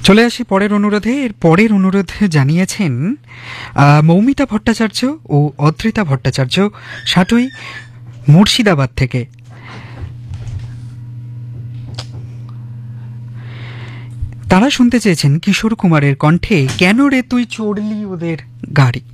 চলে আসি পরের অনুরোধে। এর পরের অনুরোধ জানিয়েছেন মৌমিতা ভট্টাচার্য ও অদ্রিতা ভট্টাচার্য, সাটুই, মুর্শিদাবাদ থেকে। তারা শুনতে চেয়েছেন কিশোর কুমারের কণ্ঠে কেন রে তুই চড়লি ওদের গাড়ি।